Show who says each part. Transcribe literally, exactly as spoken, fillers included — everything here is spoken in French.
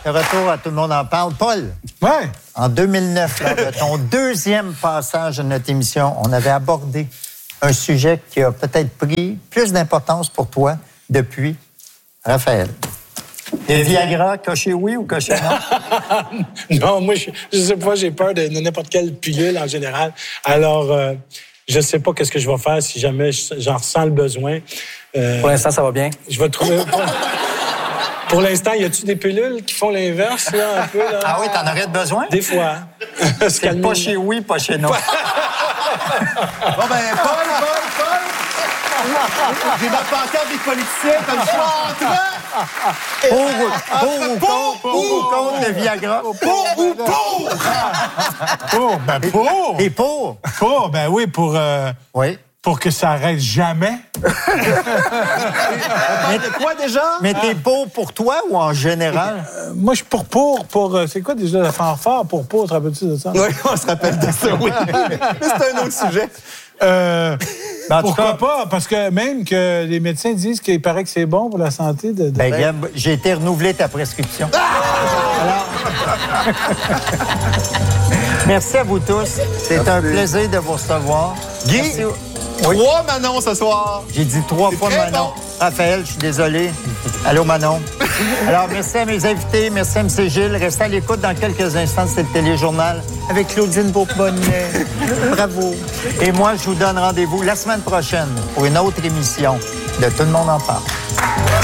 Speaker 1: De retour à Tout le monde en parle. Paul,
Speaker 2: ouais.
Speaker 1: En deux mille neuf, lors de ton deuxième passage de notre émission, on avait abordé un sujet qui a peut-être pris plus d'importance pour toi depuis. Raphaël. Les Viagra, coché oui ou coché non?
Speaker 3: Non, moi, je, je sais pas, j'ai peur de, de n'importe quelle pilule en général. Alors, euh, je sais pas qu'est-ce que je vais faire si jamais j'en ressens le besoin. Euh,
Speaker 4: Pour l'instant, ça va bien.
Speaker 3: Je vais trouver... Pour, pour l'instant, y a-tu des pilules qui font l'inverse, là, un peu, là?
Speaker 1: Ah oui, t'en aurais besoin?
Speaker 3: Des fois.
Speaker 1: C'est pas chez oui, pas chez non.
Speaker 2: Bon, ben, Paul, Paul, Paul! J'ai ma pancarte des politiciens comme ça.
Speaker 1: Pour, pour ou contre, pour ou contre le Viagra?
Speaker 2: Pour ou pour? Pour, ben pour.
Speaker 1: Et pour?
Speaker 2: Pour, ben oui, pour... Euh,
Speaker 1: Oui.
Speaker 2: pour que ça arrête jamais.
Speaker 1: Mais de quoi déjà? Mais t'es pour pour toi ou en général?
Speaker 2: Euh, moi, je suis pour pour, pour... euh, c'est quoi déjà la fanfare pour pour? Te rappelles-tu de ça?
Speaker 5: Oui, on se rappelle de ça, oui. Mais c'est un autre sujet.
Speaker 2: Euh,
Speaker 1: Ben, en tout
Speaker 2: pourquoi
Speaker 1: cas-
Speaker 2: pas? Parce que même que les médecins disent qu'il paraît que c'est bon pour la santé de... de...
Speaker 1: Ben, Gab, j'ai été renouvelé ta prescription. Alors... Merci à vous tous. C'est un plaisir de vous recevoir.
Speaker 5: Guy,
Speaker 1: Merci. Oui.
Speaker 5: trois Manon ce soir.
Speaker 1: J'ai dit trois fois
Speaker 5: très
Speaker 1: Manon.
Speaker 5: bon.
Speaker 1: Raphaël, je suis désolé. Allô, Manon. Alors, merci à mes invités. Merci à M. Gilles. Restez à l'écoute dans quelques instants. C'est le téléjournal avec Claudine Beauponnet. Bravo. Et moi, je vous donne rendez-vous la semaine prochaine pour une autre émission de Tout le monde en parle.